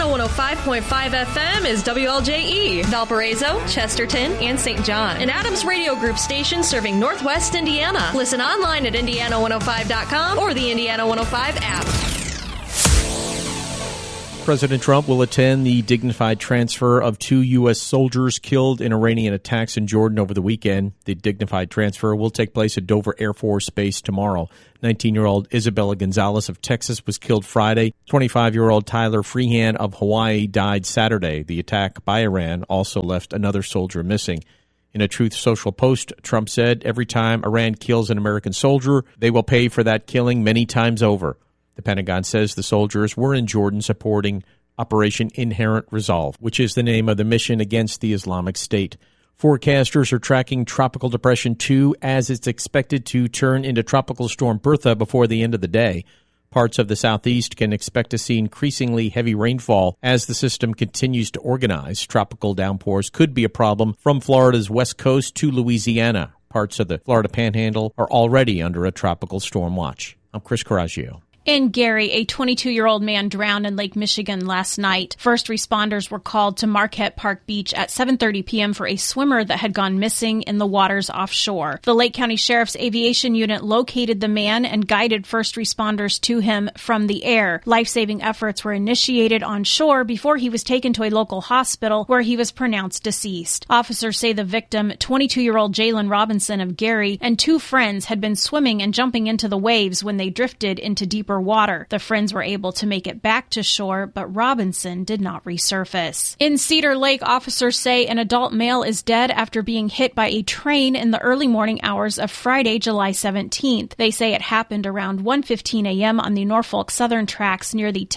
105.5 FM is WLJE, Valparaiso, Chesterton, and St. John. An Adams Radio Group station serving Northwest Indiana. Listen online at Indiana105.com or the Indiana 105 app. President Trump will attend the dignified transfer of 2 U.S. soldiers killed in Iranian attacks in Jordan over the weekend. The dignified transfer will take place at Dover Air Force Base tomorrow. 19-year-old Isabella Gonzalez of Texas was killed Friday. 25-year-old Tyler Freehan of Hawaii died Saturday. The attack by Iran also left another soldier missing. In a Truth Social post, Trump said, "Every time Iran kills an American soldier, they will pay for that killing many times over." The Pentagon says the soldiers were in Jordan supporting Operation Inherent Resolve, which is the name of the mission against the Islamic State. Forecasters are tracking Tropical Depression 2 as it's expected to turn into Tropical Storm Bertha before the end of the day. Parts of the southeast can expect to see increasingly heavy rainfall as the system continues to organize. Tropical downpours could be a problem from Florida's west coast to Louisiana. Parts of the Florida Panhandle are already under a tropical storm watch. I'm Chris Coraggio. In Gary, a 22-year-old man drowned in Lake Michigan last night. First responders were called to Marquette Park Beach at 7:30 p.m. for a swimmer that had gone missing in the waters offshore. The Lake County Sheriff's Aviation Unit located the man and guided first responders to him from the air. Life-saving efforts were initiated on shore before he was taken to a local hospital where he was pronounced deceased. Officers say the victim, 22-year-old Jalen Robinson of Gary, and 2 friends had been swimming and jumping into the waves when they drifted into deeper water. The friends were able to make it back to shore, but Robinson did not resurface. In Cedar Lake, officers say an adult male is dead after being hit by a train in the early morning hours of Friday, July 17th. They say it happened around 1:15 a.m. on the Norfolk Southern tracks near the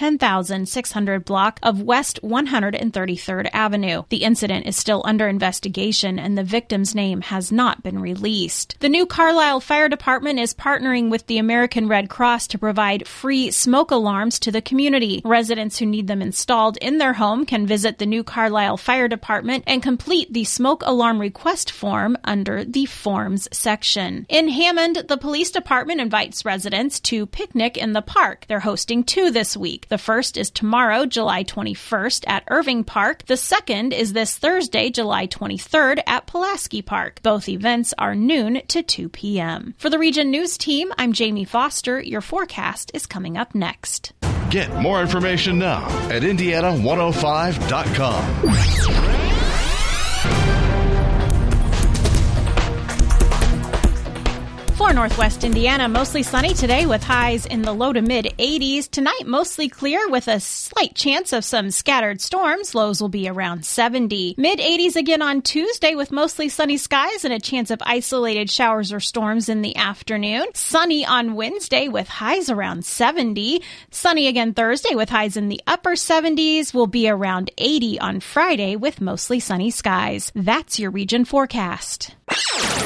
10,600 block of West 133rd Avenue. The incident is still under investigation, and the victim's name has not been released. The new Carlisle Fire Department is partnering with the American Red Cross to provide free smoke alarms to the community. Residents who need them installed in their home can visit the new Carlisle Fire Department and complete the smoke alarm request form under the Forms section. In Hammond, the police department invites residents to picnic in the park. They're hosting 2 this week. The first is tomorrow, July 21st at Irving Park. The second is this Thursday, July 23rd at Pulaski Park. Both events are noon to 2 p.m. For the Region News Team, I'm Jamie Foster. Your forecast is coming up next. Get more information now at Indiana105.com. For Northwest Indiana, mostly sunny today with highs in the low to mid 80s. Tonight, mostly clear with a slight chance of some scattered storms. Lows will be around 70. Mid 80s again on Tuesday with mostly sunny skies and a chance of isolated showers or storms in the afternoon. Sunny on Wednesday with highs around 70. Sunny again Thursday with highs in the upper 70s. Will be around 80 on Friday with mostly sunny skies. That's your region forecast.